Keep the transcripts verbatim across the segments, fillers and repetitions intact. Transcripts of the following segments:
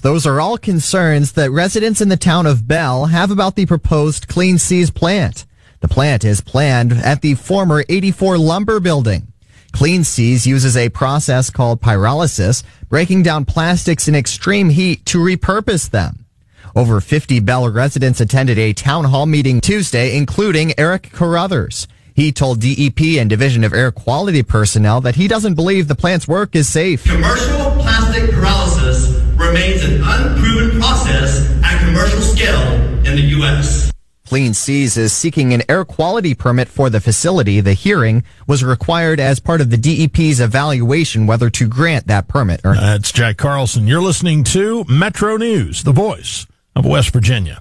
Those are all concerns that residents in the town of Bell have about the proposed Clean Seas plant. The plant is planned at the former eighty-four Lumber Building. Clean Seas uses a process called pyrolysis, breaking down plastics in extreme heat to repurpose them. Over fifty Bell residents attended a town hall meeting Tuesday, including Eric Carruthers. He told D E P and Division of Air Quality personnel that he doesn't believe the plant's work is safe. Commercial plastic pyrolysis remains an unproven process at commercial scale in the U S Clean Seas is seeking an air quality permit for the facility. The hearing was required as part of the D E P's evaluation whether to grant that permit. That's Jack Carlson. You're listening to Metro News, the voice of West Virginia.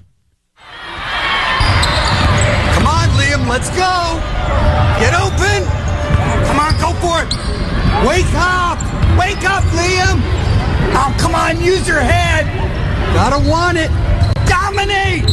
Come on, Liam, let's go. Get open. Come on, go for it. Wake up. Wake up, Liam. Oh, come on, use your head. Gotta want it. Dominate.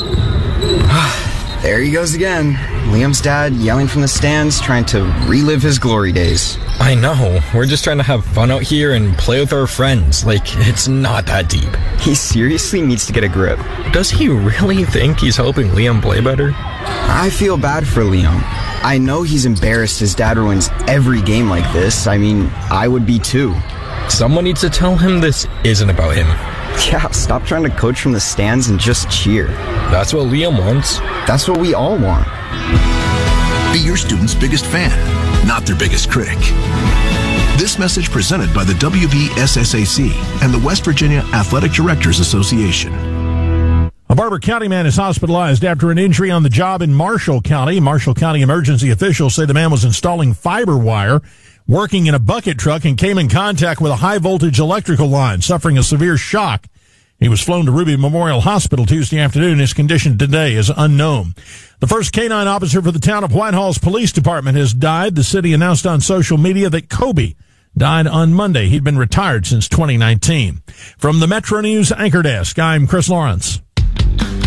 There he goes again. Liam's dad yelling from the stands, trying to relive his glory days. I know. We're just trying to have fun out here and play with our friends. Like, it's not that deep. He seriously needs to get a grip. Does he really think he's helping Liam play better? I feel bad for Liam. I know he's embarrassed his dad ruins every game like this. I mean, I would be too. Someone needs to tell him this isn't about him. Yeah, stop trying to coach from the stands and just cheer. That's what Liam wants. That's what we all want. Be your student's biggest fan, not their biggest critic. This message presented by the W V S S A C and the West Virginia Athletic Directors Association. A Barber County man is hospitalized after an injury on the job in Marshall County. Marshall County emergency officials say the man was installing fiber wire, working in a bucket truck, and came in contact with a high-voltage electrical line, suffering a severe shock. He was flown to Ruby Memorial Hospital Tuesday afternoon. His condition today is unknown. The first canine officer for the town of Whitehall's police department has died. The city announced on social media that Kobe died on Monday. He'd been retired since twenty nineteen. From the Metro News Anchor Desk, I'm Chris Lawrence.